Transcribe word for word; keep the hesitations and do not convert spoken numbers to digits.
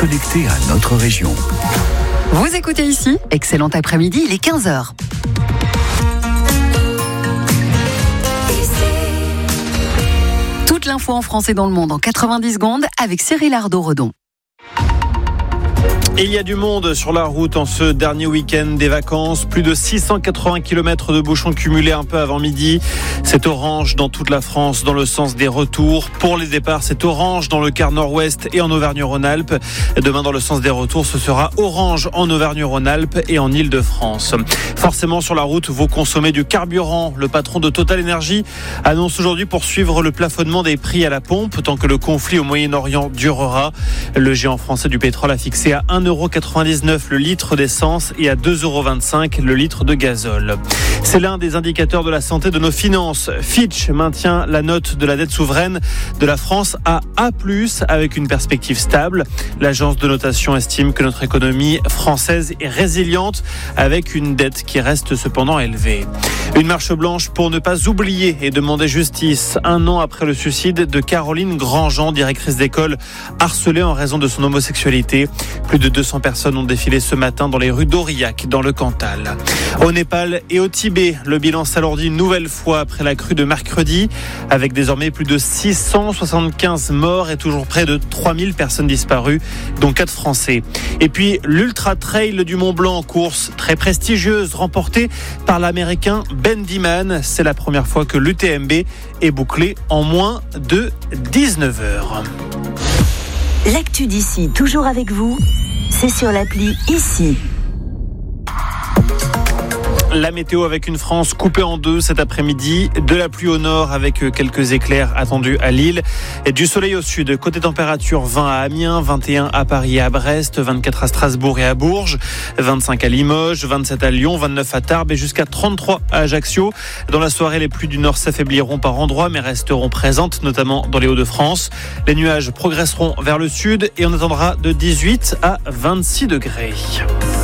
connecté à notre région. Vous écoutez ici, excellent après-midi, il est quinze heures. Toute l'info en français dans le monde en quatre-vingt-dix secondes avec Cyril Ardo-Redon. Il y a du monde sur la route en ce dernier week-end des vacances. Plus de six cent quatre-vingts kilomètres de bouchons cumulés un peu avant midi. C'est orange dans toute la France dans le sens des retours. Pour les départs, c'est orange dans le quart nord-ouest et en Auvergne-Rhône-Alpes. Demain, dans le sens des retours, ce sera orange en Auvergne-Rhône-Alpes et en Île-de-France. Forcément, sur la route, vous consommez du carburant. Le patron de Total Energy annonce aujourd'hui poursuivre le plafonnement des prix à la pompe tant que le conflit au Moyen-Orient durera. Le géant français du pétrole a fixé à un euro quatre-vingt-dix-neuf le litre d'essence et à deux euros vingt-cinq le litre de gazole. C'est l'un des indicateurs de la santé de nos finances. Fitch maintient la note de la dette souveraine de la France à A plus, avec une perspective stable. L'agence de notation estime que notre économie française est résiliente, avec une dette qui reste cependant élevée. Une marche blanche pour ne pas oublier et demander justice. Un an après le suicide de Caroline Grandjean, directrice d'école, harcelée en raison de son homosexualité. Plus de deux cents personnes ont défilé ce matin dans les rues d'Aurillac, dans le Cantal. Au Népal et au Tibet, le bilan s'alourdit une nouvelle fois après la crue de mercredi, avec désormais plus de six cent soixante-quinze morts et toujours près de trois mille personnes disparues, dont quatre Français. Et puis l'Ultra Trail du Mont Blanc, course très prestigieuse, remportée par l'Américain Ben Diman. C'est la première fois que l'U T M B est bouclé en moins de dix-neuf heures. L'actu d'ici, toujours avec vous, c'est sur l'appli Ici. La météo avec une France coupée en deux cet après-midi. De la pluie au nord avec quelques éclairs attendus à Lille. Et du soleil au sud. Côté température, vingt à Amiens, vingt et un à Paris et à Brest, vingt-quatre à Strasbourg et à Bourges, vingt-cinq à Limoges, vingt-sept à Lyon, vingt-neuf à Tarbes et jusqu'à trente-trois à Ajaccio. Dans la soirée, les pluies du nord s'affaibliront par endroits mais resteront présentes, notamment dans les Hauts-de-France. Les nuages progresseront vers le sud et on attendra de dix-huit à vingt-six degrés.